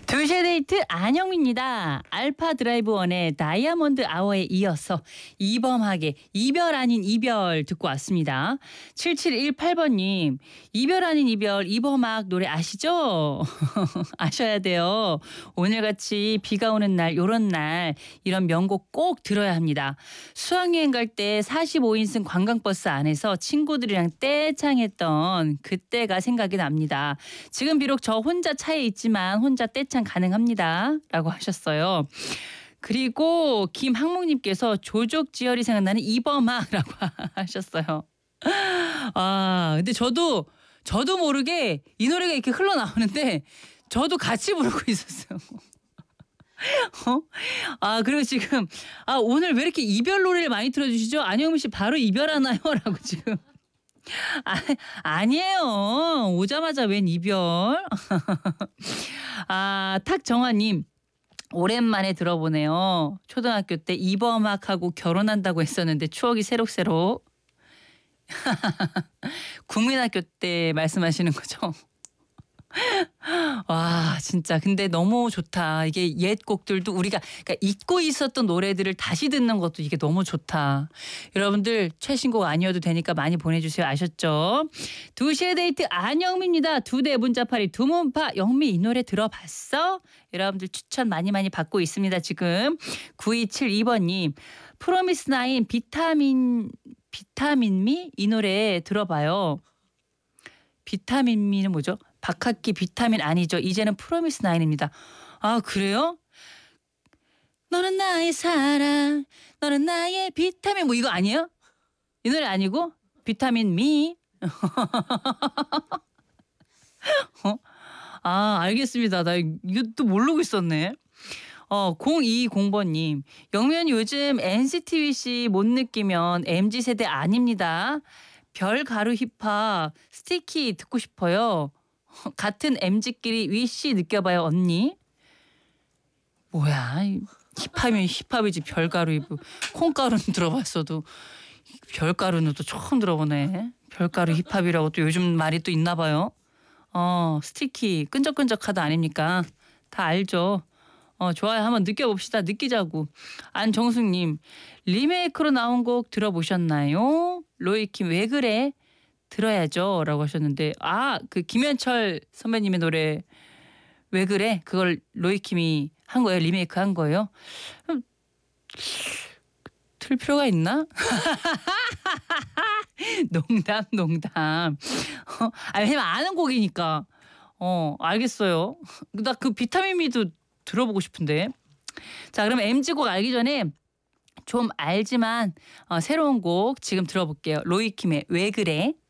2시의 데이트 안영미입니다. 알파 드라이브 원의 다이아몬드 아워에 이어서 이범학의 이별 아닌 이별 듣고 왔습니다. 7718번님, 이별 아닌 이별 이범학 노래 아시죠? 아셔야 돼요. 오늘같이 비가 오는 날, 요런 날 이런 명곡 꼭 들어야 합니다. 수학여행 갈 때 45인승 관광버스 안에서 친구들이랑 떼창했던 그때가 생각이 납니다. 지금 비록 저 혼자 차에 있지만 혼자 떼창 가능합니다. 라고 하셨어요. 그리고 김학목님께서 조족지혈이 생각나는 이범학라고 하셨어요. 아, 근데 저도 모르게 이 노래가 이렇게 흘러나오는데 저도 같이 부르고 있었어요. 아, 그리고 지금 오늘 왜 이렇게 이별 노래를 많이 틀어주시죠? 안영미 씨 바로 이별하나요? 라고 지금. 아니에요. 오자마자 웬 이별. 탁정아님. 오랜만에 들어보네요. 초등학교 때 이범학하고 결혼한다고 했었는데 추억이 새록새록. 국민학교 때 말씀하시는 거죠? 와, 진짜 근데 너무 좋다. 이게 옛 곡들도 우리가 그러니까 잊고 있었던 노래들을 다시 듣는 것도 이게 너무 좋다. 여러분들 최신곡 아니어도 되니까 많이 보내주세요. 아셨죠? 2시의 데이트 안영미입니다. 2대 문자파리 두문파. 영미 이 노래 들어봤어? 여러분들 추천 많이 받고 있습니다. 지금 9272번님 프로미스나인 비타민미 이 노래 들어봐요. 비타민미는 뭐죠? 박학기 비타민 아니죠. 이제는 프로미스나인입니다. 아, 그래요? 너는 나의 사랑, 너는 나의 비타민 뭐 이거 아니에요? 이 노래 아니고 비타민 미. 알겠습니다. 나 이것도 모르고 있었네. 0220번님. 영면이 요즘 NCT 못 느끼면 MZ세대 아닙니다. 별 가루 힙합 스티키 듣고 싶어요. 같은 MZ끼리 위시 느껴봐요 언니. 뭐야 힙합이면 힙합이지 별가루 콩가루는 들어봤어도 별가루는 또 처음 들어보네. 별가루 힙합이라고 또 요즘 말이 또 있나 봐요. 스티키 끈적끈적하다 아닙니까? 다 알죠. 좋아요. 한번 느껴봅시다. 느끼자고. 안정숙님 리메이크로 나온 곡 들어보셨나요? 로이킴 왜 그래? 들어야죠 라고 하셨는데 그 김현철 선배님의 노래 왜 그래? 그걸 로이킴이 한 거예요? 리메이크 한 거예요? 틀 필요가 있나? 농담. 왜냐면 아는 곡이니까. 알겠어요. 나 그 비타민 미도 들어보고 싶은데. 자, 그럼 MZ곡 알기 전에 좀 알지만 새로운 곡 지금 들어볼게요. 로이킴의 왜 그래?